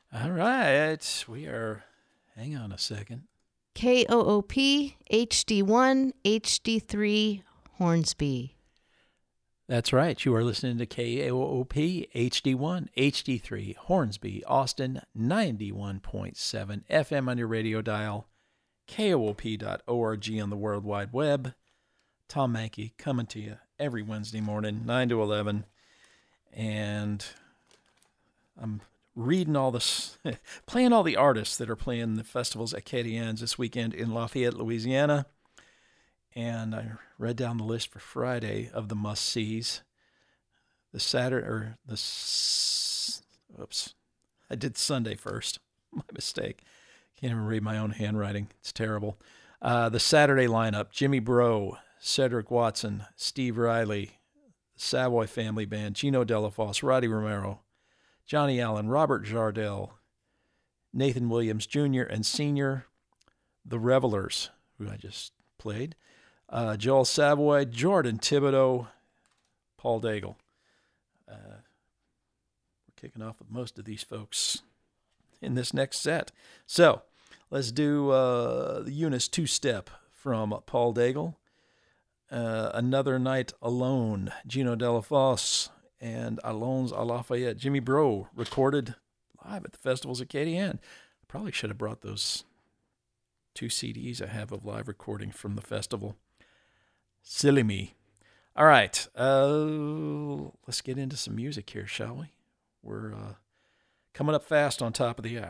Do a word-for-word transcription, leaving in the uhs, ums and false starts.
All right. We are, hang on a second. K O O P, H D one, H D three, Hornsby. That's right. You are listening to K O O P, H D one, H D three, Hornsby, Austin, ninety-one point seven F M on your radio dial, K O O P dot org on the World Wide Web. Tom Mankey coming to you every Wednesday morning, nine to eleven. And I'm reading all this, playing all the artists that are playing the festivals at Acadiens this weekend in Lafayette, Louisiana. And I read down the list for Friday of the must-sees. The Saturday, or the, oops, I did Sunday first. My mistake. Can't even read my own handwriting. It's terrible. Uh, the Saturday lineup, Jimmy Bro, Cedric Watson, Steve Riley, the Savoy Family Band, Gino Delafosse, Roddy Romero, Johnny Allen, Robert Jardell, Nathan Williams Junior and Senior, the Revelers, who I just played, uh, Joel Savoy, Jordan Thibodeau, Paul Daigle. Uh, we're kicking off with most of these folks in this next set. So let's do uh, the Eunice two-step from Paul Daigle. Uh, Another Night Alone, Gino Delafosse, and Allons à Lafayette. Jimmy Bro recorded live at the festivals at Acadiens. I probably should have brought those two C Ds I have of live recording from the festival. Silly me. All right, uh, let's get into some music here, shall we? We're uh, coming up fast on top of the hour.